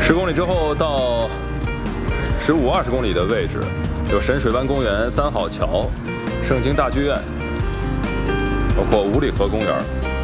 10公里之后到15、20公里的位置，有神水湾公园3号桥、盛京大剧院，包括五里河公园。